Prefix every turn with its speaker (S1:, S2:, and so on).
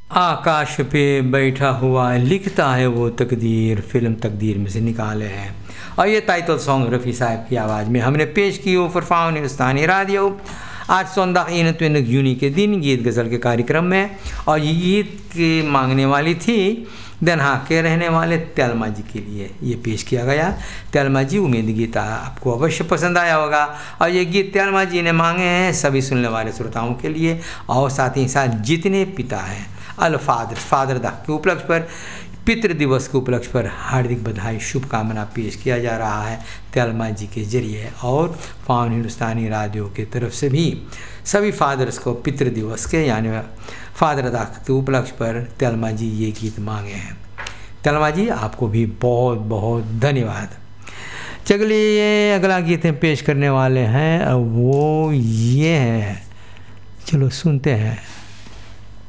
S1: आकाश पे बैठा हुआ लिखता है वो तकदीर, फिल्म तकदीर में से निकाले हैं। और ये टाइटल सॉन्ग रफ़ी साहब की आवाज़ में हमने पेश की हो फरफान हिंदुस्तानी रेडियो आज सोमवार 21 जून के दिन गीत गज़ल के कार्यक्रम में। और ये गीत की मांगने वाली थी दनहा के रहने वाले त्यालमा जी के लिए ये पेश किया गया। त्यालमा जी, उम्मीद गीत आपको अवश्य पसंद आया होगा। और ये गीत त्यालमा जी ने मांगे हैं सभी सुनने वाले श्रोताओं के लिए और साथ ही साथ जितने पिता हैं अल फादर दा के उपलक्ष्य पर, पितृ दिवस के उपलक्ष्य पर हार्दिक बधाई शुभकामना पेश किया जा रहा है त्यालमा जी के जरिए। और फाउन हिंदुस्तानी रेडियो की तरफ से भी सभी फादर्स को पितृ दिवस के यानी फादर दा के उपलक्ष्य पर त्यालमा जी ये गीत मांगे हैं। त्यालमा जी आपको भी बहुत बहुत धन्यवाद। चलिए अगला गीत हम पेश करने वाले हैं वो ये है, चलो सुनते हैं।